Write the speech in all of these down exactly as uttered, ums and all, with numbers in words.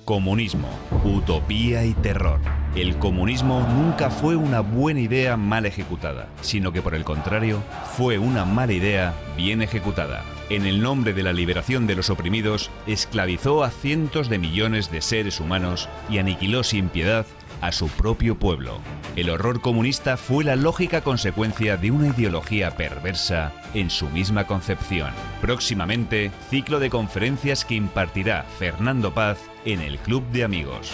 Comunismo, utopía y terror. El comunismo nunca fue una buena idea mal ejecutada, sino que por el contrario, fue una mala idea bien ejecutada. En el nombre de la liberación de los oprimidos, esclavizó a cientos de millones de seres humanos y aniquiló sin piedad a su propio pueblo. El horror comunista fue la lógica consecuencia de una ideología perversa en su misma concepción. Próximamente, ciclo de conferencias que impartirá Fernando Paz en el Club de Amigos.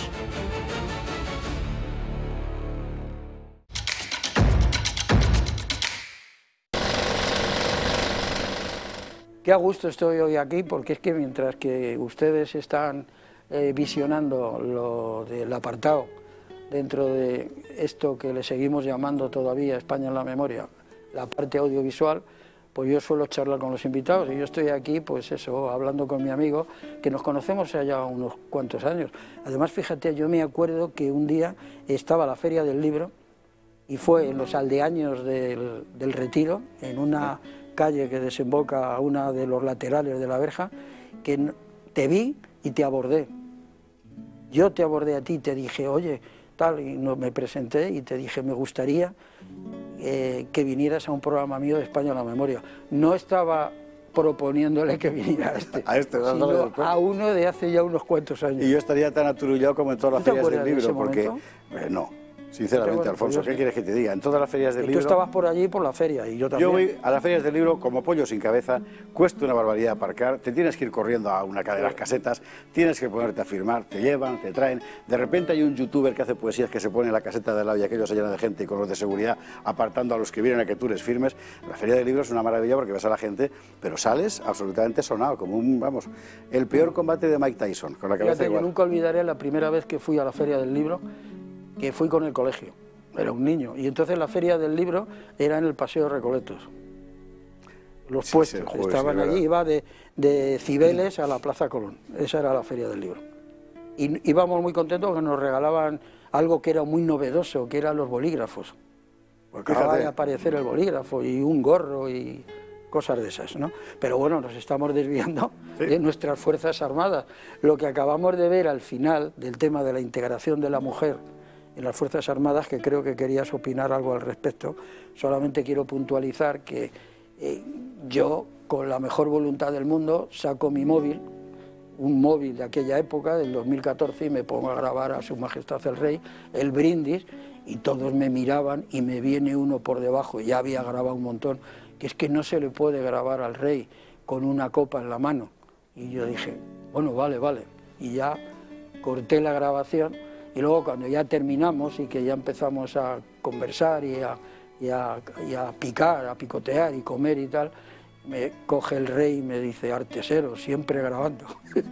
Qué a gusto estoy hoy aquí, porque es que mientras que ustedes están eh, visionando lo del apartado dentro de esto que le seguimos llamando todavía España en la memoria, la parte audiovisual, pues yo suelo charlar con los invitados y yo estoy aquí, pues eso, hablando con mi amigo, que nos conocemos ya unos cuantos años. Además, fíjate, yo me acuerdo que un día estaba la Feria del Libro y fue en los aldeaños del, del Retiro, en una calle que desemboca a una de los laterales de la verja, que te vi y te abordé. Yo te abordé a ti y te dije, oye, tal, y no, me presenté y te dije, me gustaría eh, que vinieras a un programa mío de España en la memoria. No estaba proponiéndole que viniera a este, a este sino a uno de hace ya unos cuantos años. Y yo estaría tan aturullado como en todas las ferias del libro, porque eh, no. Sinceramente, Alfonso, ¿qué quieres que te diga? En todas las ferias del y libro... Tú estabas por allí, por la feria, y yo también. Yo voy a las ferias del libro como pollo sin cabeza, cuesta una barbaridad aparcar, te tienes que ir corriendo a una de las casetas, tienes que ponerte a firmar, te llevan, te traen... De repente hay un youtuber que hace poesías que se pone en la caseta de lado y aquello se llena de gente y con los de seguridad apartando a los que vienen a que tú les firmes. La feria del libro es una maravilla porque ves a la gente, pero sales absolutamente sonado, como un, vamos, el peor combate de Mike Tyson, con la cabeza Fíjate, igual. Yo nunca olvidaré la primera vez que fui a la feria del libro, que fui con el colegio. Era un niño, y entonces la feria del libro era en el Paseo de Recoletos. Los sí, puestos sí, estaban sí, allí, iba de, de Cibeles a la Plaza Colón, esa era la feria del libro. Y íbamos muy contentos porque nos regalaban algo que era muy novedoso, que eran los bolígrafos. Porque acaba de aparecer el bolígrafo y un gorro y cosas de esas, ¿no? Pero bueno, nos estamos desviando sí. de nuestras Fuerzas Armadas. Lo que acabamos de ver al final del tema de la integración de la mujer en las Fuerzas Armadas, que creo que querías opinar algo al respecto, solamente quiero puntualizar que eh, yo, con la mejor voluntad del mundo, saco mi móvil, un móvil de aquella época, del dos mil catorce, y me pongo a grabar a Su Majestad el Rey, el brindis, y todos me miraban y me viene uno por debajo, ya había grabado un montón, que es que no se le puede grabar al rey con una copa en la mano. Y yo dije, bueno, vale, vale, y ya corté la grabación. Y luego cuando ya terminamos y que ya empezamos a conversar y a, y, a, y a picar, a picotear y comer y tal, me coge el rey y me dice, artesero, siempre grabando.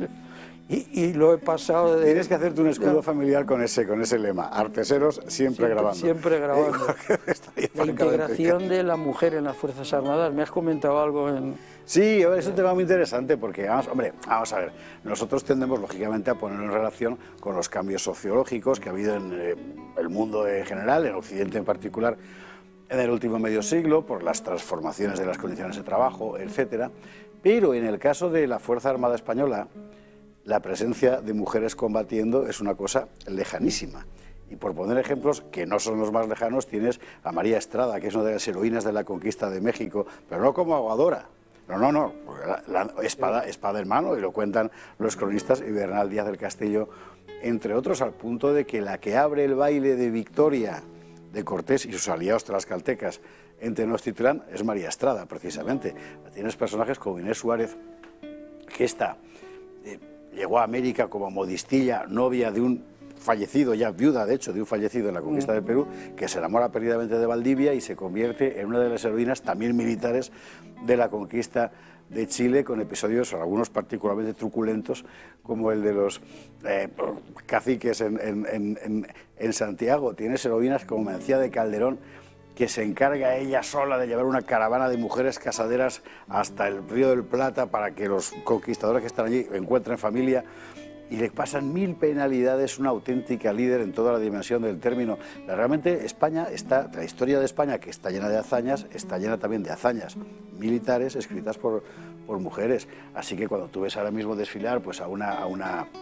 y, y lo he pasado de... Tienes que hacerte un escudo ya. familiar con ese, con ese lema, arteseros siempre, siempre grabando. Siempre grabando. La integración de la mujer en las Fuerzas Armadas, ¿me has comentado algo en...? Sí, es un tema muy interesante porque, vamos, hombre, vamos a ver, nosotros tendemos lógicamente a ponerlo en relación con los cambios sociológicos que ha habido en eh, el mundo en general, en Occidente en particular, en el último medio siglo, por las transformaciones de las condiciones de trabajo, etcétera. Pero en el caso de la Fuerza Armada Española, la presencia de mujeres combatiendo es una cosa lejanísima. Y por poner ejemplos que no son los más lejanos, tienes a María Estrada, que es una de las heroínas de la conquista de México, pero no como aguadora. No, no, no, la, la espada, espada en mano, y lo cuentan los cronistas, y Bernal Díaz del Castillo, entre otros, al punto de que la que abre el baile de victoria de Cortés y sus aliados tlaxcaltecas en Tenochtitlán es María Estrada, precisamente. Tienes personajes como Inés Suárez, que esta eh, llegó a América como modistilla, novia de un fallecido, ya viuda de hecho, de un fallecido en la conquista de Perú, que se enamora perdidamente de Valdivia y se convierte en una de las heroínas también militares de la conquista de Chile, con episodios, algunos particularmente truculentos, como el de los eh, caciques en, en, en, en Santiago. Tienes heroínas como Mencía de Calderón, que se encarga ella sola de llevar una caravana de mujeres casaderas hasta el Río del Plata para que los conquistadores que están allí encuentren familia. Y le pasan mil penalidades, una auténtica líder en toda la dimensión del término. Realmente España está, la historia de España, que está llena de hazañas, está llena también de hazañas militares escritas por, por mujeres. Así que cuando tú ves ahora mismo desfilar pues a una, a una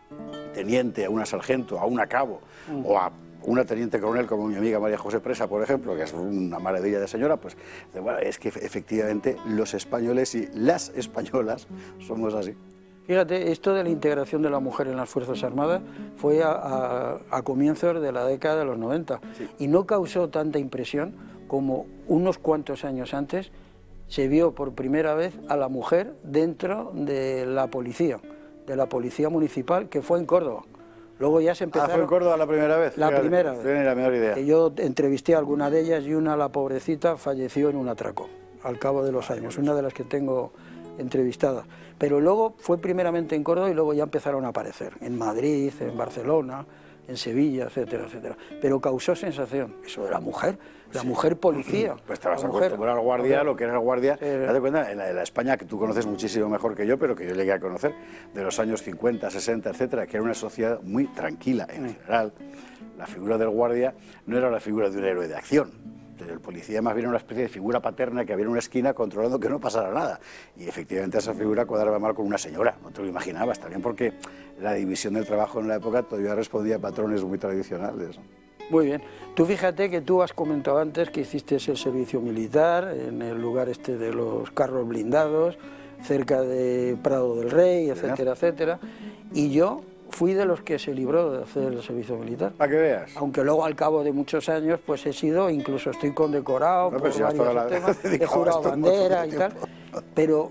teniente, a una sargento, a una cabo mm. o a una teniente coronel como mi amiga María José Presa, por ejemplo, que es una maravilla de señora, pues bueno, es que efectivamente los españoles y las españolas somos así. Fíjate, esto de la integración de la mujer en las Fuerzas Armadas fue a, a, a comienzos de la década de los noventa sí. y no causó tanta impresión como unos cuantos años antes se vio por primera vez a la mujer dentro de la policía, de la policía municipal, que fue en Córdoba. Luego ya se empezaron... Ah, ¿fue en Córdoba la primera vez? La Fíjate, primera vez. Tiene la menor idea. Que yo entrevisté a alguna de ellas y una, la pobrecita, falleció en un atraco, al cabo de los años, una de las que tengo entrevistadas. Pero luego fue primeramente en Córdoba y luego ya empezaron a aparecer, en Madrid, en Barcelona, en Sevilla, etcétera, etcétera. Pero causó sensación, eso de la mujer, la sí. mujer policía. Pues te vas a acostumbrar al guardia, lo que era el guardia, eh, date cuenta, en la, en la España que tú conoces muchísimo mejor que yo, pero que yo llegué a conocer, de los años cincuenta, sesenta, etcétera, que era una sociedad muy tranquila en general. La figura del guardia no era la figura de un héroe de acción. El policía más bien era una especie de figura paterna que había en una esquina controlando que no pasara nada. Y efectivamente esa figura cuadraba mal con una señora, no te lo imaginabas, también porque la división del trabajo en la época todavía respondía a patrones muy tradicionales. Muy bien. Tú fíjate que tú has comentado antes que hiciste el servicio militar en el lugar este de los carros blindados, cerca de Prado del Rey, etcétera, etcétera. Y yo fui de los que se libró de hacer el servicio militar. Para que veas. Aunque luego al cabo de muchos años pues he sido, incluso estoy condecorado no, por si varios la... temas, he jurado bandera y tal, pero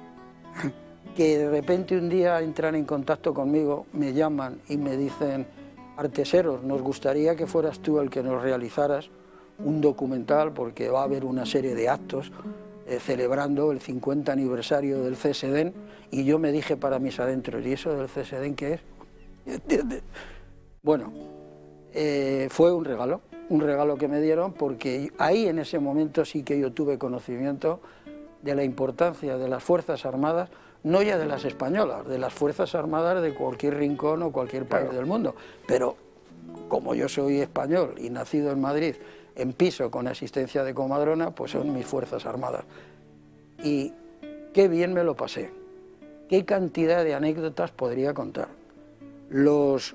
que de repente un día entran en contacto conmigo, me llaman y me dicen: Arteseros, nos gustaría que fueras tú el que nos realizaras un documental porque va a haber una serie de actos eh, celebrando el cincuenta aniversario del C S D N, y yo me dije para mis adentros, ¿y eso del C S D N qué es? ¿Entiendes? Bueno, eh, fue un regalo, un regalo que me dieron porque ahí en ese momento sí que yo tuve conocimiento de la importancia de las Fuerzas Armadas, no ya de las españolas, de las Fuerzas Armadas de cualquier rincón o cualquier país claro. del mundo, pero como yo soy español y nacido en Madrid, en piso con asistencia de comadrona, pues son mis Fuerzas Armadas. Y qué bien me lo pasé, qué cantidad de anécdotas podría contar. Los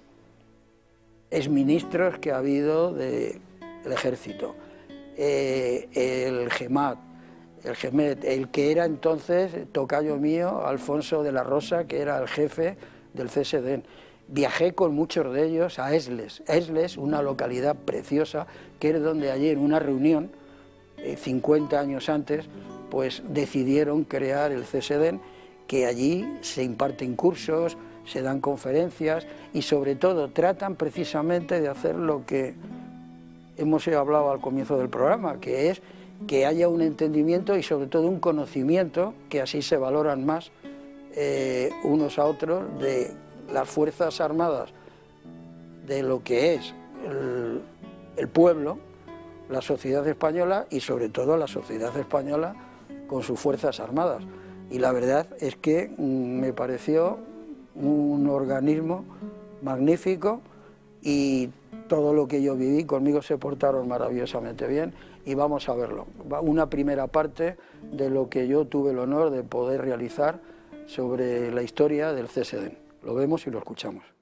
exministros que ha habido del ejército, eh, el GEMAT, el GEMET, el que era entonces tocayo mío, Alfonso de la Rosa, que era el jefe del C S D N. Viajé con muchos de ellos a Esles, Esles, una localidad preciosa, que es donde allí en una reunión, eh, cincuenta años antes, pues decidieron crear el C S D N, que allí se imparten cursos, se dan conferencias y sobre todo tratan precisamente de hacer lo que hemos hablado al comienzo del programa, que es que haya un entendimiento y sobre todo un conocimiento, que así se valoran más eh, unos a otros, de las Fuerzas Armadas, de lo que es el, el pueblo, la sociedad española y sobre todo la sociedad española con sus Fuerzas Armadas. Y la verdad es que mm, me pareció un organismo magnífico y todo lo que yo viví, conmigo se portaron maravillosamente bien y vamos a verlo. Una primera parte de lo que yo tuve el honor de poder realizar sobre la historia del C S D N. Lo vemos y lo escuchamos.